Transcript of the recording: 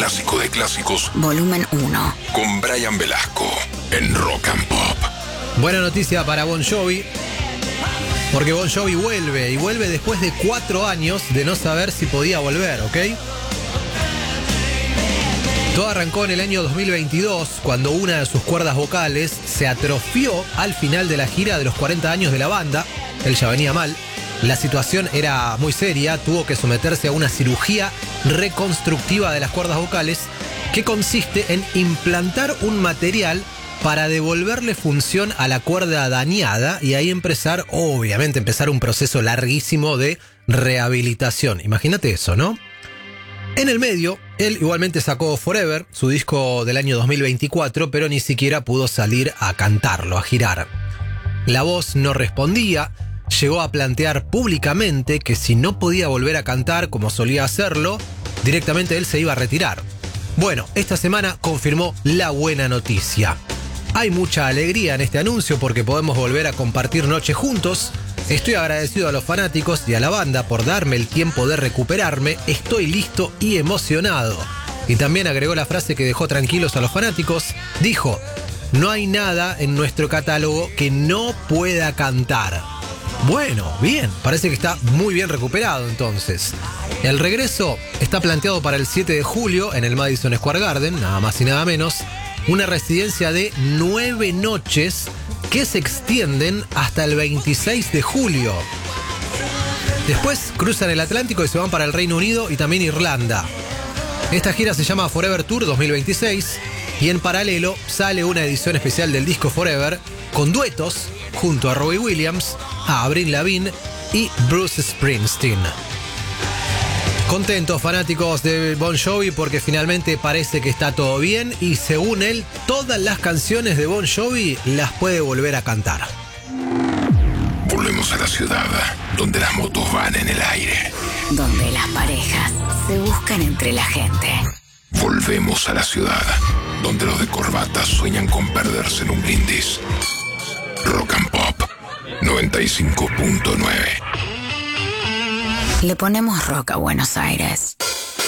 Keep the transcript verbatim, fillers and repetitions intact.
clásico de clásicos, volumen uno. Con Brian Velasco en Rock and Pop. Buena noticia para Bon Jovi, porque Bon Jovi vuelve, y vuelve después de cuatro años de no saber si podía volver, ¿ok? Todo arrancó en el año dos mil veintidós, cuando una de sus cuerdas vocales se atrofió al final de la gira de los cuarenta años de la banda. Él ya venía mal. La situación era muy seria, tuvo que someterse a una cirugía reconstructiva de las cuerdas vocales que consiste en implantar un material para devolverle función a la cuerda dañada y ahí empezar, obviamente, empezar un proceso larguísimo de rehabilitación. Imagínate eso, ¿no? En el medio, él igualmente sacó Forever, su disco del año dos mil veinticuatro, pero ni siquiera pudo salir a cantarlo, a girar. La voz no respondía. Llegó a plantear públicamente que si no podía volver a cantar como solía hacerlo, directamente él se iba a retirar. Bueno, esta semana confirmó la buena noticia. Hay mucha alegría en este anuncio porque podemos volver a compartir noche juntos. Estoy agradecido a los fanáticos y a la banda por darme el tiempo de recuperarme. Estoy listo y emocionado. Y también agregó la frase que dejó tranquilos a los fanáticos. Dijo: no hay nada en nuestro catálogo que no pueda cantar. Bueno, bien, parece que está muy bien recuperado entonces. El regreso está planteado para el siete de julio en el Madison Square Garden, nada más y nada menos. Una residencia de nueve noches que se extienden hasta el veintiséis de julio. Después cruzan el Atlántico y se van para el Reino Unido y también Irlanda. Esta gira se llama Forever Tour dos mil veintiséis y en paralelo sale una edición especial del disco Forever con duetos junto a Robbie Williams, a Avril Lavigne y Bruce Springsteen. Contentos fanáticos de Bon Jovi porque finalmente parece que está todo bien y según él, todas las canciones de Bon Jovi las puede volver a cantar. Volvemos a la ciudad donde las motos van en el aire, donde las parejas se buscan entre la gente. Volvemos a la ciudad donde los de corbata sueñan con perderse en un brindis. Rock and Pop noventa y cinco punto nueve. Le ponemos rock a Buenos Aires.